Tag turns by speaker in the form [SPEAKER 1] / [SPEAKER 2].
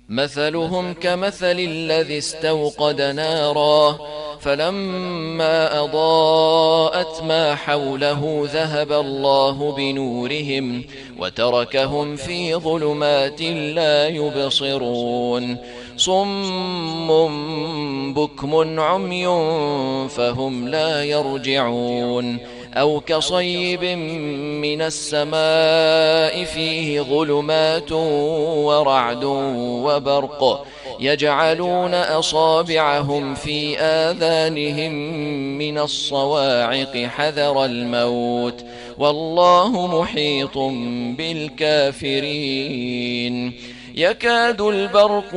[SPEAKER 1] مثلهم كمثل الذي استوقد نارا فلما أضاءت ما حوله ذهب الله بنورهم وتركهم في ظلمات لا يبصرون صم بكم عمي فهم لا يرجعون أو كصيب من السماء فيه ظلمات ورعد وبرق يجعلون أصابعهم في آذانهم من الصواعق حذر الموت والله محيط بالكافرين يكاد البرق